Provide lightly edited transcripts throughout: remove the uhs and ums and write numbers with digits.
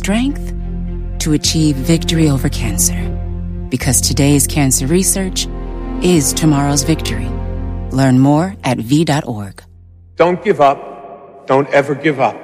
strength to achieve victory over cancer. Because today's cancer research is tomorrow's victory. Learn more at v.org. Don't give up. Don't ever give up.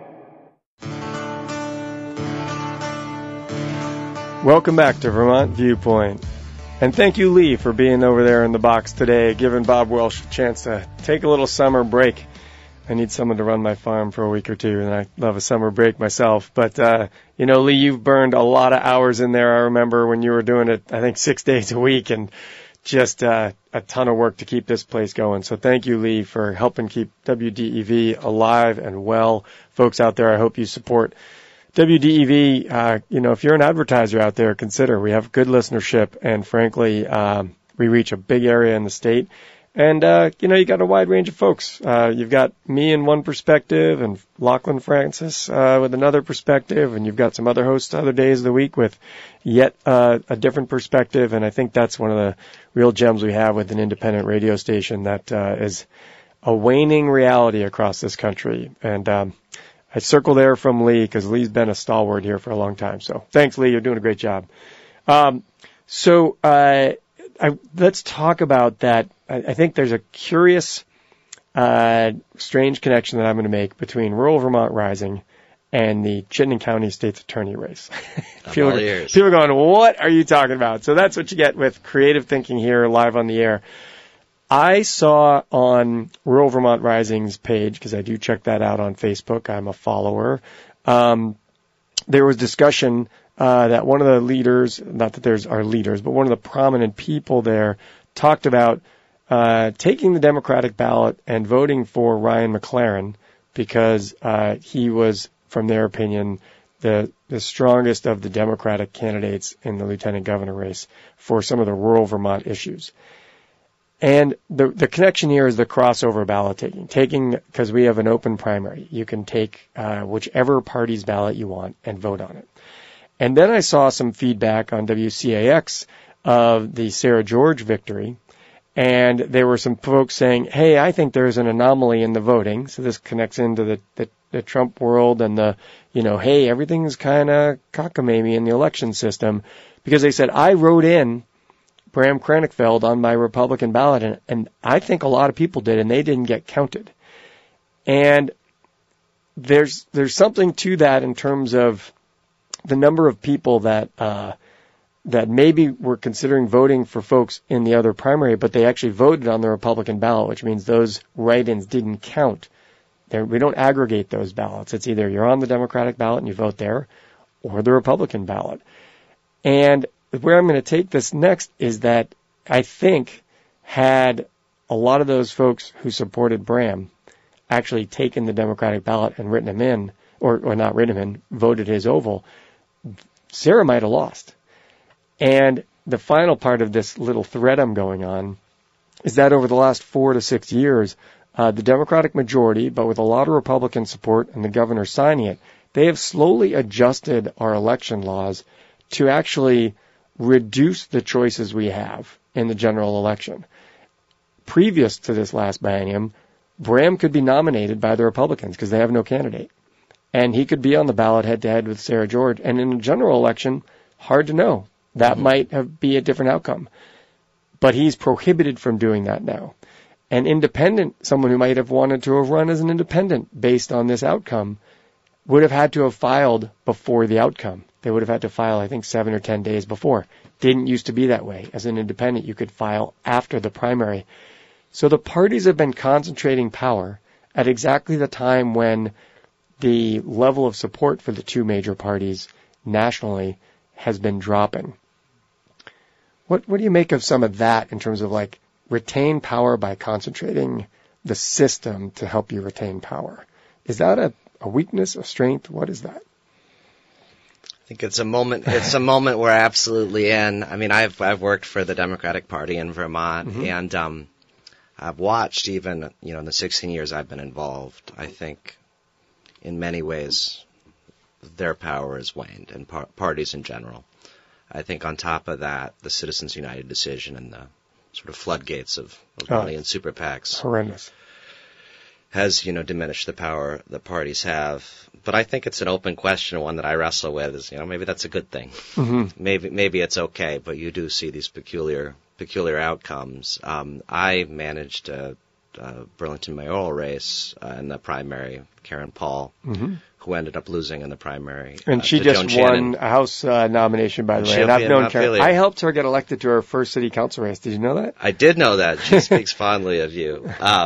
Welcome back to Vermont Viewpoint. And thank you, Lee, for being over there in the box today, giving Bob Welsh a chance to take a little summer break. I need someone to run my farm for a week or two, and I love a summer break myself. But, Lee, you've burned a lot of hours in there. I remember when you were doing it, I think 6 days a week, and just a ton of work to keep this place going. So thank you, Lee, for helping keep WDEV alive and well. Folks out there, I hope you support WDEV. If you're an advertiser out there, consider. We have good listenership, and frankly, we reach a big area in the state. And, you got a wide range of folks. You've got me in one perspective and Lachlan Francis with another perspective, and you've got some other hosts other days of the week with yet a different perspective. And I think that's one of the real gems we have with an independent radio station that is a waning reality across this country. And I circle there from Lee because Lee's been a stalwart here for a long time. So thanks, Lee. You're doing a great job. Let's talk about that. I think there's a curious, strange connection that I'm going to make between Rural Vermont Rising and the Chittenden County State's Attorney race. People are going, what are you talking about? So that's what you get with creative thinking here live on the air. I saw on Rural Vermont Rising's page, because I do check that out on Facebook, I'm a follower, there was discussion that one of the leaders, not that there's our leaders, but one of the prominent people there talked about taking the Democratic ballot and voting for Ryan McLaren because he was, from their opinion, the strongest of the Democratic candidates in the lieutenant governor race for some of the rural Vermont issues. And the connection here is the crossover ballot taking because we have an open primary. You can take whichever party's ballot you want and vote on it. And then I saw some feedback on WCAX of the Sarah George victory, and there were some folks saying, hey, I think there's an anomaly in the voting. So this connects into the Trump world and hey, everything's kind of cockamamie in the election system, because they said, I wrote in Bram Kranichfeld on my Republican ballot, and I think a lot of people did, and they didn't get counted. And there's something to that in terms of the number of people that maybe were considering voting for folks in the other primary, but they actually voted on the Republican ballot, which means those write-ins didn't count. We don't aggregate those ballots. It's either you're on the Democratic ballot and you vote there, or the Republican ballot. And where I'm going to take this next is that I think had a lot of those folks who supported Bram actually taken the Democratic ballot and written him in, or not written him in, voted his oval, Sarah might have lost. And the final part of this little thread I'm going on is that over the last 4 to 6 years, the Democratic majority, but with a lot of Republican support and the governor signing it, they have slowly adjusted our election laws to actually reduce the choices we have in the general election. Previous to this last biennium, Bram could be nominated by the Republicans because they have no candidate. And he could be on the ballot head-to-head with Sarah George. And in a general election, hard to know. That might be a different outcome. But he's prohibited from doing that now. An independent, someone who might have wanted to have run as an independent based on this outcome, would have had to have filed before the outcome. They would have had to file, I think, 7 or 10 days before. Didn't used to be that way. As an independent, you could file after the primary. So the parties have been concentrating power at exactly the time when the level of support for the two major parties nationally has been dropping. What do you make of some of that in terms of retain power by concentrating the system to help you retain power? Is that a weakness, a strength? What is that? I think it's a moment we're absolutely in. I mean, I've worked for the Democratic Party in Vermont, and I've watched even, in the 16 years I've been involved, I think in many ways their power has waned, and parties in general. I think on top of that, the Citizens United decision and the sort of floodgates of money and super PACs horrendous. Has, diminished the power the parties have. But I think it's an open question, one that I wrestle with. Is maybe that's a good thing. Mm-hmm. Maybe it's okay, but you do see these peculiar outcomes. I managed a Burlington mayoral race in the primary, Karen Paul, who ended up losing in the primary. And she just won a House nomination, by the way. And I've known Karen. I helped her get elected to her first city council race. Did you know that? I did know that. She speaks fondly of you.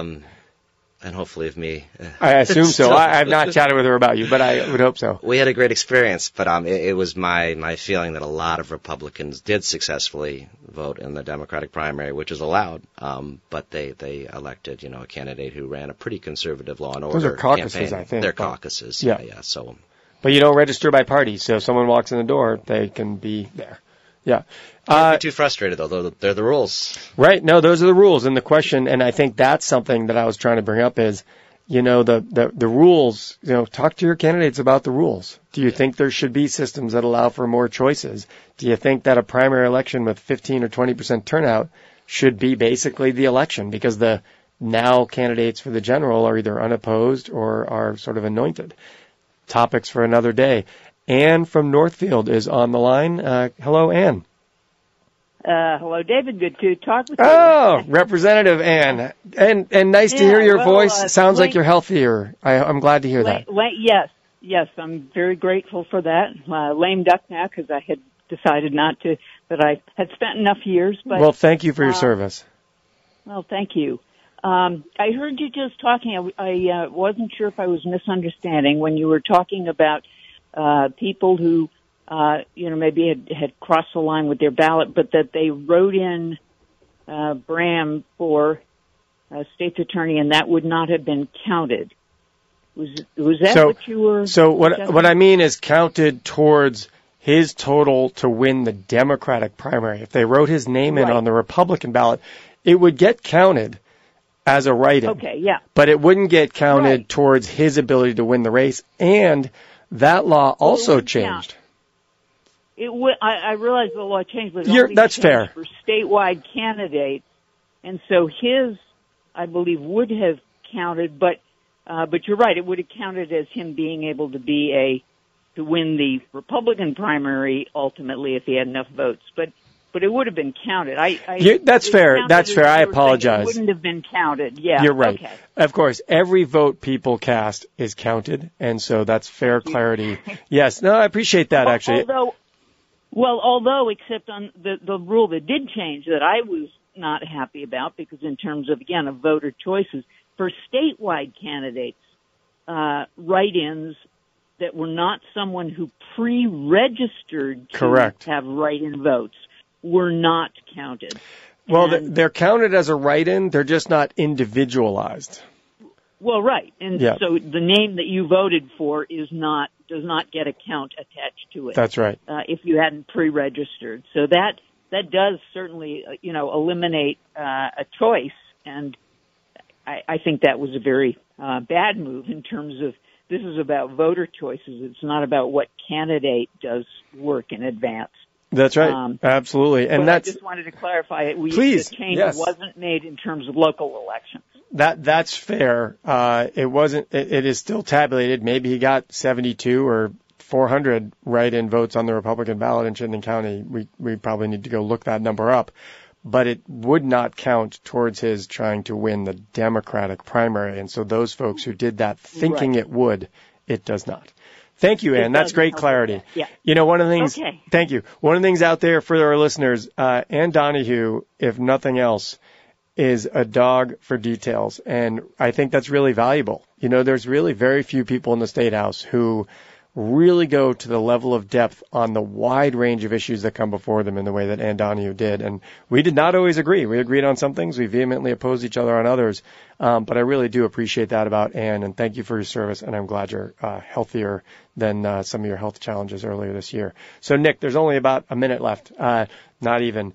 And hopefully of me. I assume so. I've not chatted with her about you, but I would hope so. We had a great experience, but it was my feeling that a lot of Republicans did successfully vote in the Democratic primary, which is allowed, but they elected, a candidate who ran a pretty conservative law and order campaign. Those are caucuses, campaign. I think. They're caucuses, yeah. So, but you don't register by party, so if someone walks in the door, they can be there. Yeah. Don't be too frustrated, though. They're the rules. Right. No, those are the rules. And the question, and I think that's something that I was trying to bring up is, the rules, talk to your candidates about the rules. Do you think there should be systems that allow for more choices? Do you think that a primary election with 15 or 20% turnout should be basically the election because the now candidates for the general are either unopposed or are sort of anointed? Topics for another day. Ann from Northfield is on the line. Hello, Ann. Hello, David. Good to talk with you. Oh, Representative Ann. And nice to hear your voice. Sounds like you're healthier. I'm glad to hear that. Yes, I'm very grateful for that. Lame duck now because I had decided not to, but I had spent enough years. But, well, thank you for your service. Well, thank you. I heard you just talking. I wasn't sure if I was misunderstanding when you were talking about people who, maybe had crossed the line with their ballot, but that they wrote in Bram for state's attorney, and that would not have been counted. Was that what you were? So what I mean is counted towards his total to win the Democratic primary. If they wrote his name in on the Republican ballot, it would get counted as a write-in. Okay, yeah. But it wouldn't get counted towards his ability to win the race, and that law also changed. It would. I realize the law changed, but that's fair for statewide candidates, and so his, I believe, would have counted. But you're right; it would have counted as him being able to to win the Republican primary ultimately if he had enough votes. But it would have been counted. That's fair. That's fair. I apologize. It wouldn't have been counted. Yeah, you're right. Okay. Of course, every vote people cast is counted, and so that's fair clarity. Yes. No, I appreciate that. Actually. Although, except on the rule that did change that I was not happy about, because in terms of, again, of voter choices, for statewide candidates, write-ins that were not someone who pre-registered to have write-in votes were not counted. Well, they're counted as a write-in. They're just not individualized. Well, right. And so the name that you voted for does not get a count attached to it. That's right. If you hadn't pre-registered. So that does certainly, eliminate a choice. And I think that was a very bad move in terms of this is about voter choices. It's not about what candidate does work in advance. That's right. Absolutely. And I just wanted to clarify it. The change wasn't made in terms of local elections. That's fair. It wasn't. It is still tabulated. Maybe he got 72 or 400 write-in votes on the Republican ballot in Chittenden County. We probably need to go look that number up. But it would not count towards his trying to win the Democratic primary. And so those folks who did that thinking it would, it does not. Thank you, Ann. That's great clarity. Yeah. One of the things. Okay. Thank you. One of the things out there for our listeners, Ann Donahue, if nothing else, is a dog for details, and I think that's really valuable. There's really very few people in the State House who really go to the level of depth on the wide range of issues that come before them in the way that Ann Donahue did. And we did not always agree. We agreed on some things. We vehemently opposed each other on others. But I really do appreciate that about Ann, and thank you for your service, and I'm glad you're healthier than some of your health challenges earlier this year. So, Nick, there's only about a minute left, not even.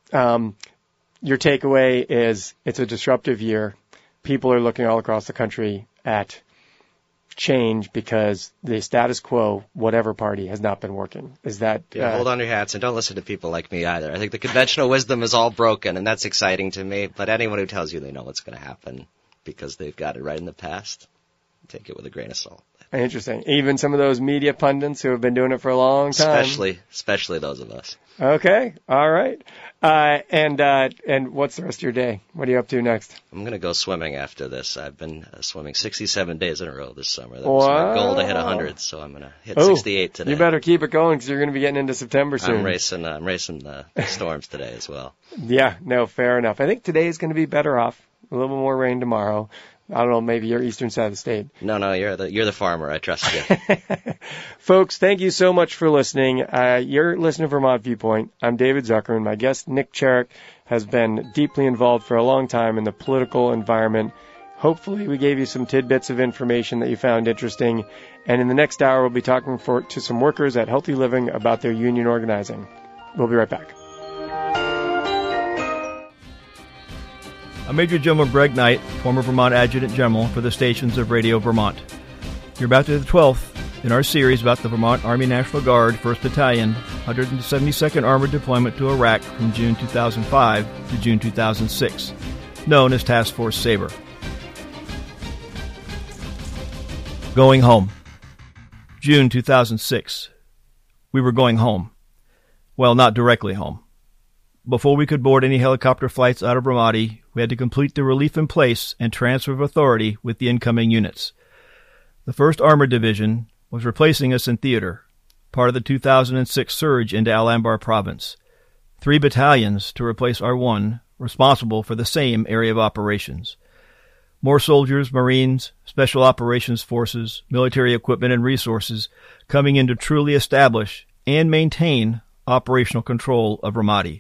Your takeaway is it's a disruptive year. People are looking all across the country at change because the status quo, whatever party, has not been working. Is that... hold on your hats and don't listen to people like me either. I think the conventional wisdom is all broken, and that's exciting to me. But anyone who tells you they know what's going to happen because they've got it right in the past, take it with a grain of salt. Interesting. Even some of those media pundits who have been doing it for a long time. Especially those of us. Okay. All right. And what's the rest of your day? What are you up to next? I'm going to go swimming after this. I've been swimming 67 days in a row this summer. That was my goal to hit 100, so I'm going to hit 68 today. You better keep it going because you're going to be getting into September soon. I'm racing the storms today as well. Yeah, no, fair enough. I think today is going to be better off. A little more rain tomorrow. I don't know, maybe you're eastern side of the state. No, you're the farmer. I trust you. Folks, thank you so much for listening. You're listening to Vermont Viewpoint. I'm David Zuckerman. My guest, Nick Cherrick, has been deeply involved for a long time in the political environment. Hopefully we gave you some tidbits of information that you found interesting. And in the next hour, we'll be talking to some workers at Healthy Living about their union organizing. We'll be right back. I'm Major General Greg Knight, former Vermont Adjutant General for the stations of Radio Vermont. You're about to the 12th in our series about the Vermont Army National Guard 1st Battalion, 172nd Armored Deployment to Iraq from June 2005 to June 2006, known as Task Force Sabre. Going home. June 2006. We were going home. Well, not directly home. Before we could board any helicopter flights out of Ramadi, we had to complete the relief in place and transfer of authority with the incoming units. The 1st Armored Division was replacing us in theater, part of the 2006 surge into Al-Anbar province. 3 battalions to replace our 1, responsible for the same area of operations. More soldiers, Marines, Special Operations Forces, military equipment and resources coming in to truly establish and maintain operational control of Ramadi.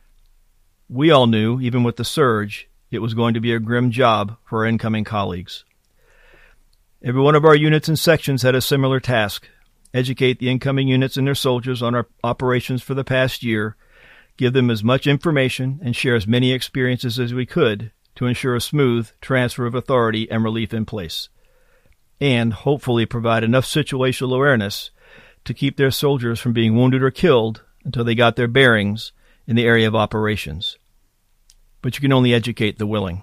We all knew, even with the surge, it was going to be a grim job for our incoming colleagues. Every one of our units and sections had a similar task: educate the incoming units and their soldiers on our operations for the past year, give them as much information, and share as many experiences as we could to ensure a smooth transfer of authority and relief in place, and hopefully provide enough situational awareness to keep their soldiers from being wounded or killed until they got their bearings in the area of operations. But you can only educate the willing.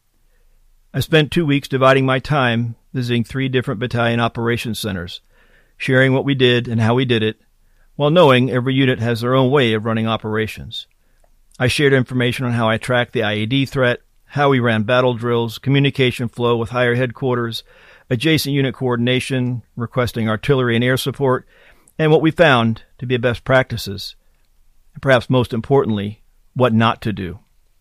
I spent 2 weeks dividing my time visiting 3 different battalion operations centers, sharing what we did and how we did it, while knowing every unit has their own way of running operations. I shared information on how I tracked the IED threat, how we ran battle drills, communication flow with higher headquarters, adjacent unit coordination, requesting artillery and air support, and what we found to be best practices, and perhaps most importantly, what not to do.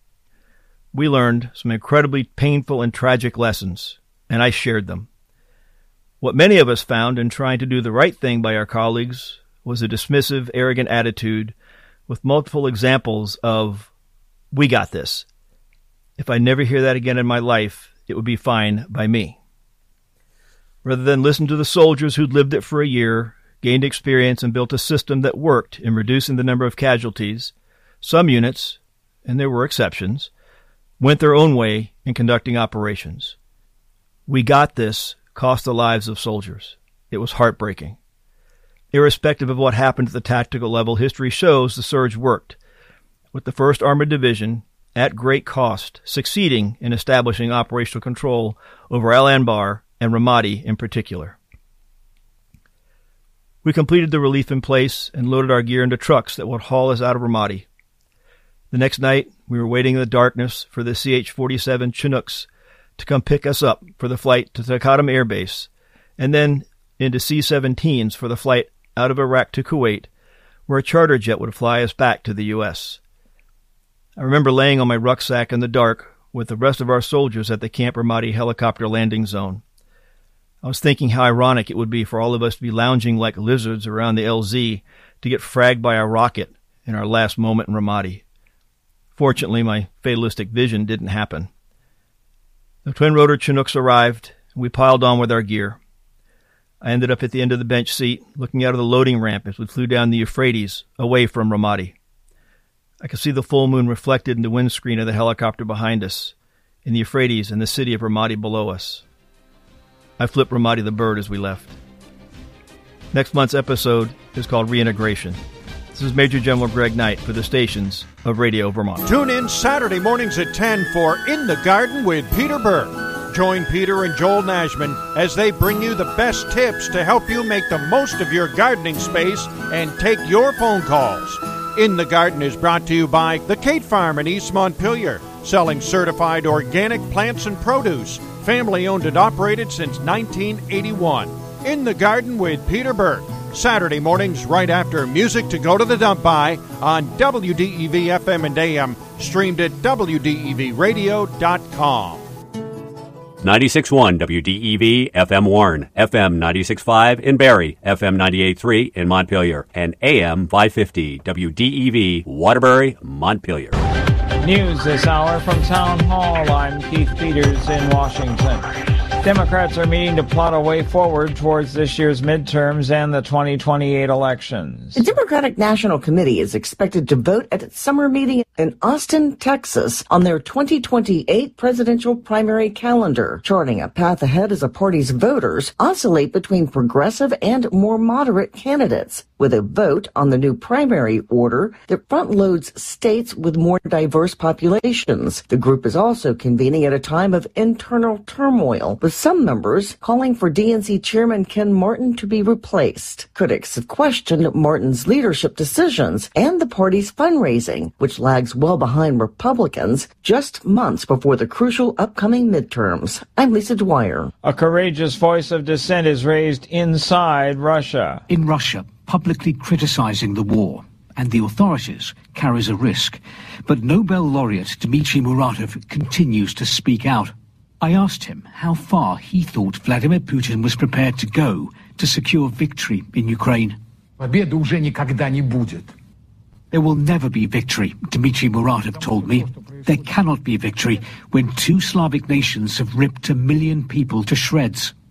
We learned some incredibly painful and tragic lessons, and I shared them. What many of us found in trying to do the right thing by our colleagues was a dismissive, arrogant attitude with multiple examples of, "We got this. If I never hear that again in my life, it would be fine by me." Rather than listen to the soldiers who'd lived it for a year, gained experience, and built a system that worked in reducing the number of casualties, some units, and there were exceptions, went their own way in conducting operations. "We got this" cost the lives of soldiers. It was heartbreaking. Irrespective of what happened at the tactical level, history shows the surge worked, with the 1st Armored Division, at great cost, succeeding in establishing operational control over Al-Anbar and Ramadi in particular. We completed the relief in place and loaded our gear into trucks that would haul us out of Ramadi. The next night, we were waiting in the darkness for the CH-47 Chinooks to come pick us up for the flight to Taqadum Air Base, and then into C-17s for the flight out of Iraq to Kuwait, where a charter jet would fly us back to the U.S. I remember laying on my rucksack in the dark with the rest of our soldiers at the Camp Ramadi helicopter landing zone. I was thinking how ironic it would be for all of us to be lounging like lizards around the LZ to get fragged by a rocket in our last moment in Ramadi. Fortunately, my fatalistic vision didn't happen. The twin-rotor Chinooks arrived, and we piled on with our gear. I ended up at the end of the bench seat, looking out of the loading ramp as we flew down the Euphrates, away from Ramadi. I could see the full moon reflected in the windscreen of the helicopter behind us, in the Euphrates and the city of Ramadi below us. I flipped Ramadi the bird as we left. Next month's episode is called Reintegration. This is Major General Greg Knight for the stations of Radio Vermont. Tune in Saturday mornings at 10 for In the Garden with Peter Burke. Join Peter and Joel Nashman as they bring you the best tips to help you make the most of your gardening space and take your phone calls. In the Garden is brought to you by the Kate Farm in East Montpelier, selling certified organic plants and produce, family owned and operated since 1981. In the Garden with Peter Burke, Saturday mornings right after Music to Go to the Dump By on WDEV FM and AM, streamed at WDEVradio.com. 96.1 WDEV FM Warren, FM 96.5 in Barrie, FM 98.3 in Montpelier, and AM 550 WDEV Waterbury, Montpelier. News this hour from Town Hall. I'm Keith Peters in Washington. Democrats are meeting to plot a way forward towards this year's midterms and the 2028 elections. The Democratic National Committee is expected to vote at its summer meeting in Austin, Texas, on their 2028 presidential primary calendar, charting a path ahead as the party's voters oscillate between progressive and more moderate candidates, with a vote on the new primary order that front-loads states with more diverse populations. The group is also convening at a time of internal turmoil, with some members calling for DNC Chairman Ken Martin to be replaced. Critics have questioned Martin's leadership decisions and the party's fundraising, which lags well behind Republicans just months before the crucial upcoming midterms. I'm Lisa Dwyer. A courageous voice of dissent is raised inside Russia. In Russia, publicly criticizing the war and the authorities carries a risk. But Nobel laureate Dmitry Muratov continues to speak out. I asked him how far he thought Vladimir Putin was prepared to go to secure victory in Ukraine. Победы уже никогда не будет. There will never be victory, Dmitry Muratov told me. There cannot be victory when two Slavic nations have ripped 1 million people to shreds.